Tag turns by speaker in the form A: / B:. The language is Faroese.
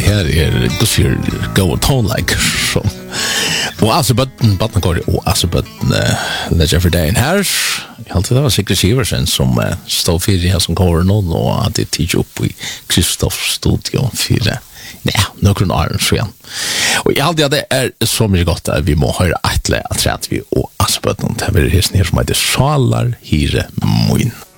A: her gusir go tone like så. Og altså button går og altså button legger for dagen her. Jeg halte det var sikkert Siversen som stod for her som går nå og hadde tid opp i Kristoff studio for noen år siden. Og jeg halte det så mye godt at vi må høre etter at vi og altså button til å være hilsen her som heter Salar Hire Moin.